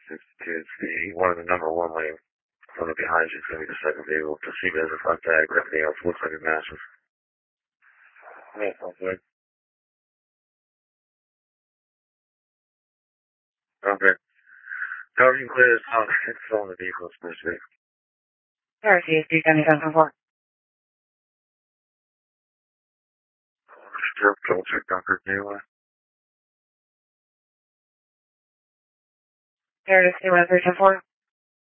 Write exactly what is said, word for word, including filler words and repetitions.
It's, it's the one of the number one lane. From the behind you is going to be the second vehicle. To see it as a front tag, everything else looks like it matches. Yeah, sounds good. Okay. However you can clear this out, it's still in the vehicle, it's supposed to be. Sorry, C S D seventy-seven four. Still, double check Dunkirk anyway. There it is, two one three ten four.